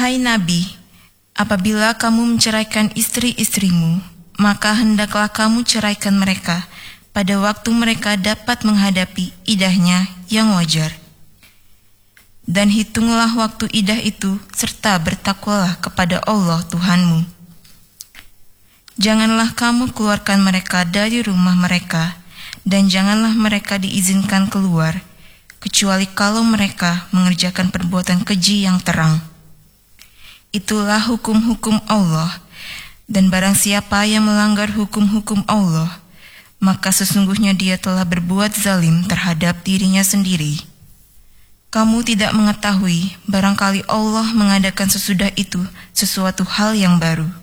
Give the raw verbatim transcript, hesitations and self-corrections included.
Hai Nabi, apabila kamu menceraikan istri-istrimu, maka hendaklah kamu ceraikan mereka pada waktu mereka dapat menghadapi idahnya yang wajar. Dan hitunglah waktu idah itu serta bertakwalah kepada Allah Tuhanmu. Janganlah kamu keluarkan mereka dari rumah mereka, dan janganlah mereka diizinkan keluar, kecuali kalau mereka mengerjakan perbuatan keji yang terang. Itulah hukum-hukum Allah, dan barang siapa yang melanggar hukum-hukum Allah, maka sesungguhnya dia telah berbuat zalim terhadap dirinya sendiri. Kamu tidak mengetahui, barangkali Allah mengadakan sesudah itu sesuatu hal yang baru.